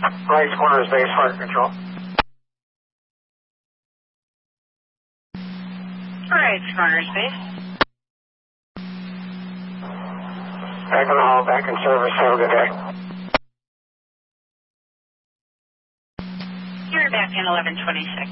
Right corner is base flight control. Right corner is base. Back in the hall, back in service. Have a good day. You're back in 1126.